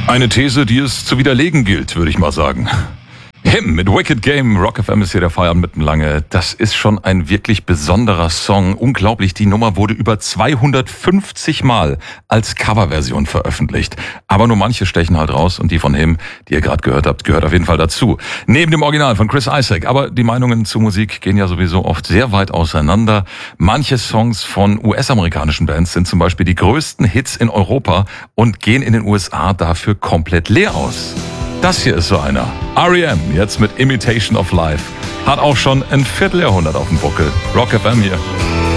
Eine These, die es zu widerlegen gilt, würde ich mal sagen. Him mit Wicked Game, Rock FM ist hier der Feierabend mitten lange. Das ist schon ein wirklich besonderer Song. Unglaublich, die Nummer wurde über 250 Mal als Coverversion veröffentlicht. Aber nur manche stechen halt raus und die von Him, die ihr gerade gehört habt, gehört auf jeden Fall dazu. Neben dem Original von Chris Isaak. Aber die Meinungen zu Musik gehen ja sowieso oft sehr weit auseinander. Manche Songs von US-amerikanischen Bands sind zum Beispiel die größten Hits in Europa und gehen in den USA dafür komplett leer aus. Das hier ist so einer. R.E.M. jetzt mit Imitation of Life. Hat auch schon ein Vierteljahrhundert auf dem Buckel. Rock FM hier.